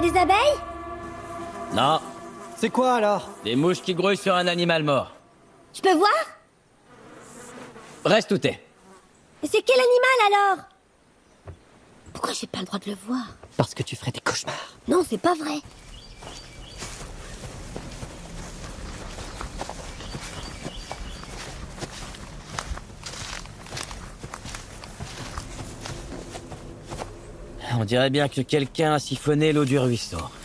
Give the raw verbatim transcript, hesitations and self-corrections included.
Des abeilles? Non, C'est quoi alors? des mouches qui grouillent sur un animal mort. Je peux voir? Reste où t'es. Mais c'est quel animal alors? Pourquoi j'ai pas le droit de le voir? Parce que tu ferais des cauchemars. Non, c'est pas vrai. On dirait bien que quelqu'un a siphonné l'eau du ruisseau.